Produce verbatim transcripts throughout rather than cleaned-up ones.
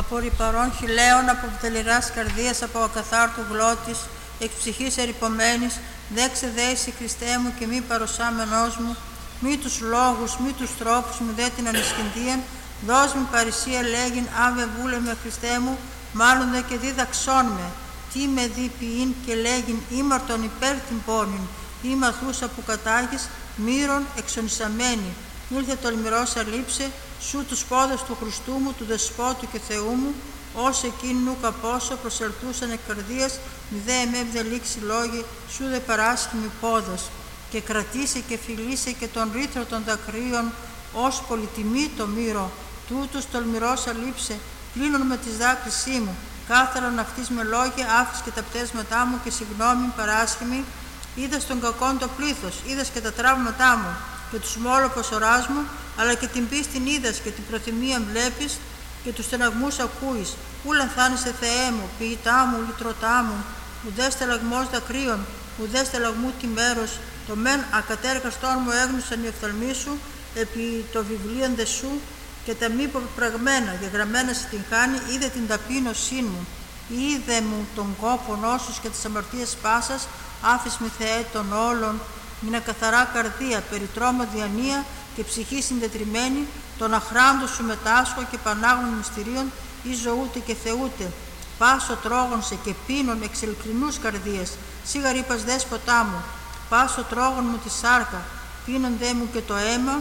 Από ρηπαρών χιλέων, από βδελιράς καρδίας, από ακαθάρτου γλώτης, εξ ψυχής ερυπωμένης, δέξε δέηση Χριστέ μου και μη παροσάμενός μου, μη τους λόγους, μη τους τρόπους, μη δε την ανισχυντίαν, δώσ' μου παρησία λέγειν, άβε βούλε με Χριστέ μου, μάλλον δε και δίδαξόν με, τι με δει ποιήν και λέγειν, ήμαρτον υπέρ την πόρνην, ή μαθούσα που κατάγεις, μύρον εξονισαμένη, ήλθε τολμηρός αλείψε, σου τους πόδες του Χριστού μου, του Δεσπότου και Θεού μου, ως εκείνου καπόσο προσελθούσαν εκ καρδίας, μη δε εμέ βδελήξει λόγοι, σου δε παράσχημη πόδος, και κρατήσε και φιλήσε και τον ρήθρο των δακρύων, ως πολυτιμή το μύρο, τούτος τολμηρός αλείψε, πλύνων με τις δάκρυσή μου, κάθαρον αυτής με λόγια, άφης και τα πτέσματά μου και συγγνώμη παράσχημη, είδας τον κακόν το πλήθος, είδας και τα τραύματά μου, και τους μόλοπος οράς μου, αλλά και την πίστην είδας και την προθυμία βλέπεις και τους στεναγμούς ακούεις. Ού λανθάνεσαι Θεέ μου, ποιητά μου, λυτρωτά μου, ουδέ στελαγμός δακρύων, ουδέ στελαγμού τι μέρος, το μεν ακατέργαστόν μου έγνωσαν οι οφθαλμοί σου, επί το βιβλίον δε σου, και τα μη πραγμένα, γεγραμμένα σε την χάνη, είδε την ταπείνωσή μου. Είδε μου τον κόπον όσους και τις αμαρτίες πάσας, άφης με Θεέ των όλων, μια καθαρά καρδία, περιτρώμα διανία και ψυχή συντετριμένη, τον αχράντο σου μετάσχω και πανάγων μυστηρίων, ή ζωούτε και θεούτε. Πάσο τρώγον σε και πίνων εξ ειλικρινούς καρδίας, σίγαρ είπας δέσποτά μου, πάσο τρώγον μου τη σάρκα, πίνον δε μου και το αίμα,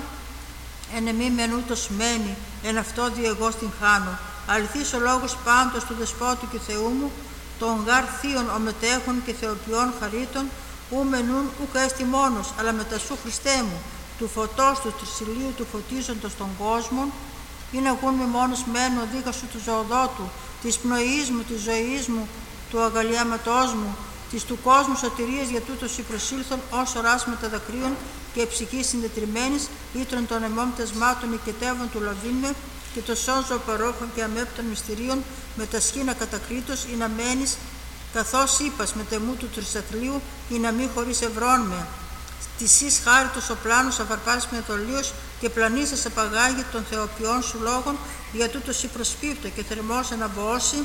εν εμή μεν ούτως μένει, εν αυτό δι' εγώ στην χάνω. Αληθής ο λόγος πάντως του Δεσπότου και Θεού μου, των γάρ θείων ομετέχων και θεοποιών χαρίτων, ου μενούν ουκ έστι μόνος, αλλά μετά σου Χριστέ μου, του φωτός του τρισιλίου του φωτίζοντος των κόσμων, ή να γουν με μόνος μένω δίκα σου του ζωοδότου, της πνοής μου, της ζωής μου, του αγαλιάματός μου, της του κόσμου σωτηρίας για τούτος οι προσήλθον ως οράσματα δακρύων και ψυχής συντετριμένης, ήτρων των αιμών τεσμάτων οικετεύων του λαβήν και το σώζω παρόχων και αμέπτων μυστηρίων με τα σχήνα κατακρίτως, ή να μένεις καθώς είπας με τεμού του τρισαθλίου, ή να μη χωρίς ευρών με. Της εις χάριτος ο πλάνος αφαρπάς με δολίος και πλανήσας απαγάγει των θεοποιών σου λόγων, για τούτος η προσπίπτω και θερμός αναβοώσει,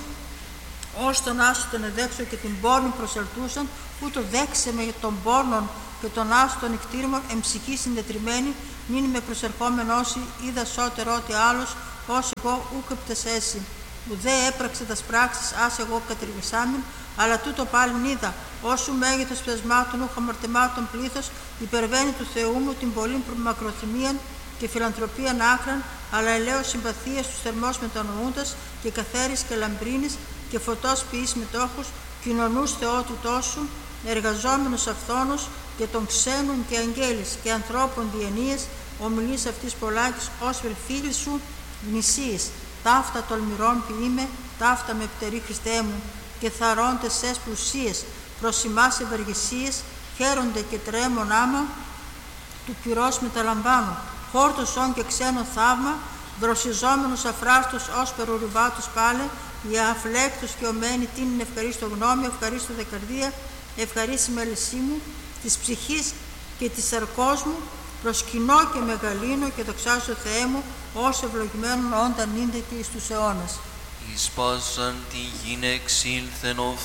ως τον άσου τον εδέξω και την πόρνη προσελτούσαν, ούτω δέξε με των πόρνων και τον άσου των εκτήρμων εμψυχή συντετριμένη, νυν με προσερχόμενος είδα σώτερ ό,τι άλλος, ως εγώ ούκεπτες έσυ. Ουδέ έπραξε τας πράξεις, ας εγώ κατηργησάμιν, αλλά τούτο πάλιν είδα, όσου μέγεθος πεσμάτων ούχ αμαρτημάτων πλήθος, υπερβαίνει του Θεού μου την πολύ μακροθυμίαν και φιλανθρωπίαν άκραν, αλλά ελαίος συμπαθίας τους θερμός μετανοούντας και καθαίρης και λαμπρίνης και φωτός ποιής μετόχους, κοινωνούς Θεότου τόσου, εργαζόμενος αυθόνος και των ξένων και αγγέλης και ανθρώπων διενίες, ομιλείς αυτής πολλάκης ως φίλοι σου γνησίης. Ταύτα τολμηρών ποιείμαι, ταύτα με πτερή Χριστέ μου, και θαρώντες σες πλουσίες, προς ημάς ευεργεσίες, χαίρονται και τρέμον άμα, του πυρός μεταλαμβάνω, χόρτος όν και ξένο θαύμα, δροσιζόμενος αφράστος ως περορυβάτος πάλε, η αφλέκτος και ομένη τίνην ευχαρίστω γνώμη, ευχαρίστω δεκαρδία, ευχαρίστη μέλησή μου, της ψυχής και της σαρκός μου, προσκυνώ και μεγαλύνω και δοξάσω Θεέ μου, ως ευλογημένον όνταν ίντε και εις τους αιώνας. Εις πάσαν τη γην εξήλθεν ο